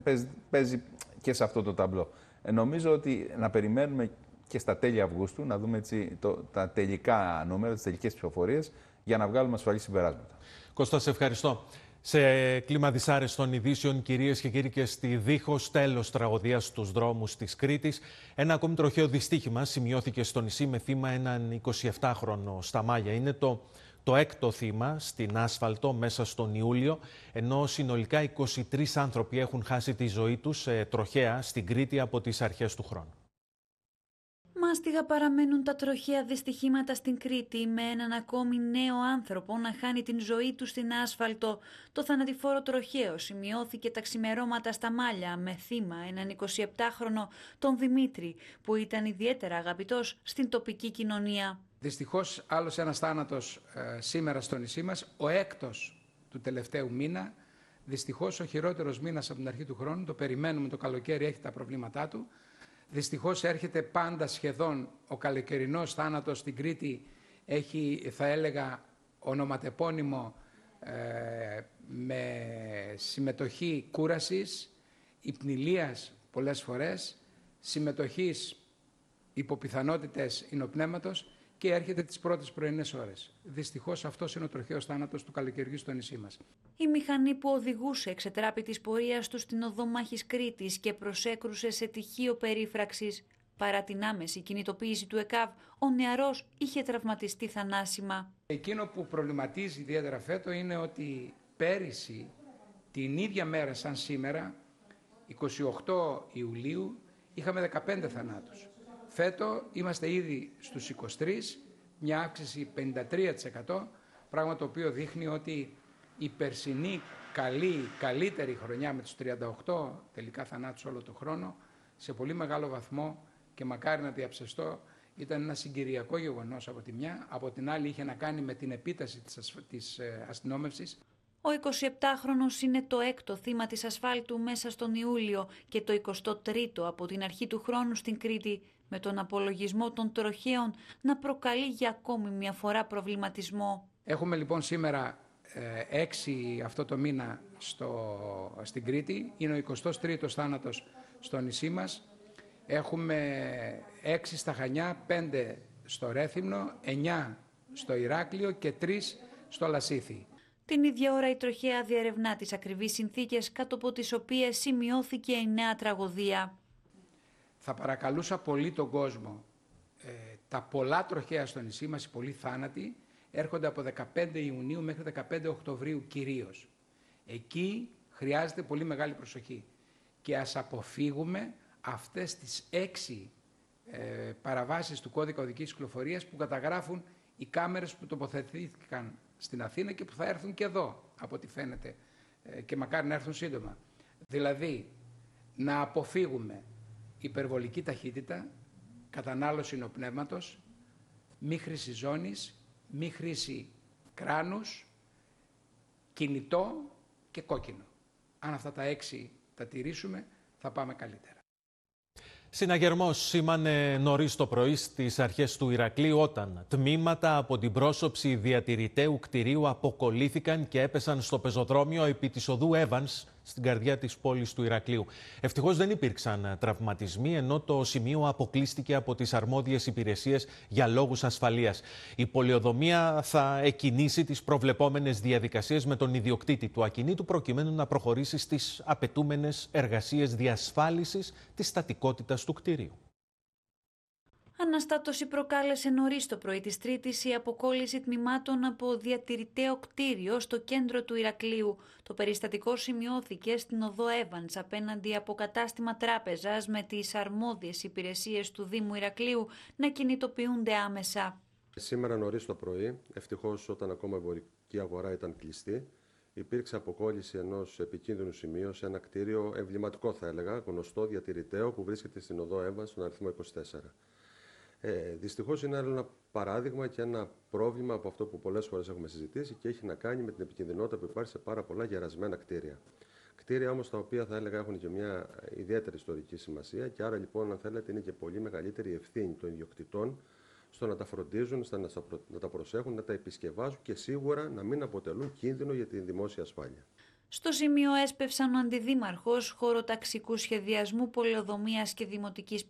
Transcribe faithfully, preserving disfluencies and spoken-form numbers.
Παίζει, παίζει και σε αυτό το ταμπλό. Ε, νομίζω ότι να περιμένουμε και στα τέλη Αυγούστου να δούμε έτσι, το, τα τελικά νούμερα, τις τελικές ψηφοφορίες για να βγάλουμε ασφαλή συμπεράσματα. Κώστα, σε ευχαριστώ. Σε κλίμα δυσάρεστων ειδήσεων, κυρίες και κύριοι, και στη δίχως τέλος τραγωδία στους δρόμους της Κρήτης, ένα ακόμη τροχαίο δυστύχημα σημειώθηκε στο νησί με θύμα έναν εικοσιεπτάχρονο στα Μάγια. Είναι το, το έκτο θύμα στην άσφαλτο μέσα στον Ιούλιο, ενώ συνολικά είκοσι τρεις άνθρωποι έχουν χάσει τη ζωή τους ε, τροχαία στην Κρήτη από τις αρχές του χρόνου. Μάστιγα παραμένουν τα τροχαία δυστυχήματα στην Κρήτη, με έναν ακόμη νέο άνθρωπο να χάνει την ζωή του στην άσφαλτο. Το θανατηφόρο τροχαίο σημειώθηκε τα ξημερώματα στα Μάλια, με θύμα έναν εικοσιεπτάχρονο, τον Δημήτρη, που ήταν ιδιαίτερα αγαπητός στην τοπική κοινωνία. Δυστυχώς άλλος ένας θάνατος ε, σήμερα στο νησί μας, ο έκτος του τελευταίου μήνα. Δυστυχώς ο χειρότερος μήνας από την αρχή του χρόνου, το περιμένουμε, το καλοκαίρι έχει τα προβλήματά του. Δυστυχώς έρχεται πάντα σχεδόν ο καλοκαιρινός θάνατος στην Κρήτη, έχει, θα έλεγα, ονοματεπώνυμο ε, με συμμετοχή κούρασης, υπνηλίας πολλές φορές, συμμετοχής υπό πιθανότητες υνοπνεύματος και έρχεται τις πρώτες πρωινές ώρες. Δυστυχώς αυτός είναι ο τροχαίος θάνατος του καλοκαιριού στο νησί μας. Η μηχανή που οδηγούσε εξετράπη της πορείας του στην οδό Μάχης Κρήτης και προσέκρουσε σε τυχείο περίφραξης. Παρά την άμεση κινητοποίηση του ΕΚΑΒ, ο νεαρός είχε τραυματιστεί θανάσιμα. Εκείνο που προβληματίζει ιδιαίτερα φέτο είναι ότι πέρυσι, την ίδια μέρα σαν σήμερα, εικοστή όγδοη Ιουλίου, είχαμε δεκαπέντε θανάτους. Φέτο είμαστε ήδη στους είκοσι τρεις, μια αύξηση πενήντα τρία τοις εκατό, πράγμα το οποίο δείχνει ότι η περσινή καλή, καλύτερη χρονιά με τους τριάντα οκτώ τελικά θανάτους όλο τον χρόνο, σε πολύ μεγάλο βαθμό και μακάρι να διαψευστώ, ήταν ένα συγκυριακό γεγονός από τη μια, από την άλλη είχε να κάνει με την επίταση της, ασφ... της ε, αστυνόμευσης. Ο εικοσιεπτάχρονος είναι το έκτο θύμα της ασφάλτου μέσα στον Ιούλιο και το εικοστό τρίτο από την αρχή του χρόνου στην Κρήτη, με τον απολογισμό των τροχαίων να προκαλεί για ακόμη μια φορά προβληματισμό. Έχουμε λοιπόν σήμερα ε, έξι αυτό το μήνα στο, στην Κρήτη, είναι ο εικοστός τρίτος θάνατος στο νησί μας. Έχουμε έξι στα Χανιά, πέντε στο Ρέθυμνο, εννιά στο Ηράκλειο και τρεις στο Λασίθι. Την ίδια ώρα η τροχαία διερευνά τις ακριβείς συνθήκες κάτω από τις οποίες σημειώθηκε η νέα τραγωδία. Θα παρακαλούσα πολύ τον κόσμο. Ε, τα πολλά τροχαία στο νησί μας, οι πολλοί θάνατοι, έρχονται από δεκαπέντε Ιουνίου μέχρι δεκαπέντε Οκτωβρίου κυρίως. Εκεί χρειάζεται πολύ μεγάλη προσοχή. Και ας αποφύγουμε αυτές τις έξι ε, παραβάσεις του κώδικα οδικής κυκλοφορίας που καταγράφουν οι κάμερες που τοποθετήθηκαν στην Αθήνα και που θα έρθουν και εδώ, από ό,τι φαίνεται, ε, και μακάρι να έρθουν σύντομα. Δηλαδή, να αποφύγουμε υπερβολική ταχύτητα, κατανάλωση νοπνεύματος, μη χρήση ζώνης, μη χρήση κράνους, κινητό και κόκκινο. Αν αυτά τα έξι τα τηρήσουμε, θα πάμε καλύτερα. Συναγερμός σήμανε νωρίς το πρωί στις αρχές του Ηρακλείου, όταν τμήματα από την πρόσωψη διατηρηταίου κτηρίου αποκολλήθηκαν και έπεσαν στο πεζοδρόμιο επί της οδού Evans στην καρδιά της πόλης του Ηρακλείου. Ευτυχώς δεν υπήρξαν τραυματισμοί, ενώ το σημείο αποκλείστηκε από τις αρμόδιες υπηρεσίες για λόγους ασφαλείας. Η πολεοδομία θα εκκινήσει τις προβλεπόμενες διαδικασίες με τον ιδιοκτήτη του ακινήτου, προκειμένου να προχωρήσει στις απαιτούμενες εργασίες διασφάλισης της στατικότητας του κτηρίου. Αναστάτωση προκάλεσε νωρίς το πρωί της Τρίτης η αποκόλληση τμήματων από διατηρηταίο κτίριο στο κέντρο του Ηρακλείου. Το περιστατικό σημειώθηκε στην οδό Evans απέναντι από κατάστημα τράπεζας, με τις αρμόδιες υπηρεσίες του Δήμου Ηρακλείου να κινητοποιούνται άμεσα. Σήμερα νωρίς το πρωί, ευτυχώς όταν ακόμα η εμπορική αγορά ήταν κλειστή, υπήρξε αποκόλληση ενός επικίνδυνου σημείου σε ένα κτίριο εμβληματικό, θα έλεγα, γνωστό διατηρηταίο που βρίσκεται στην οδό Evans στον αριθμό είκοσι τέσσερα. Ε, δυστυχώς είναι άλλο ένα παράδειγμα και ένα πρόβλημα από αυτό που πολλές φορές έχουμε συζητήσει και έχει να κάνει με την επικινδυνότητα που υπάρχει σε πάρα πολλά γερασμένα κτίρια. Κτίρια όμως τα οποία θα έλεγα έχουν και μια ιδιαίτερη ιστορική σημασία και άρα λοιπόν, αν θέλετε, είναι και πολύ μεγαλύτερη η ευθύνη των ιδιοκτητών στο να τα φροντίζουν, στο να τα προσέχουν, να τα επισκευάζουν και σίγουρα να μην αποτελούν κίνδυνο για τη δημόσια ασφάλεια. Στο σημείο έσπευσαν ο Αντιδήμαρχος, χωροταξικού σχεδιασμού, πολεοδομίας και δημοτικής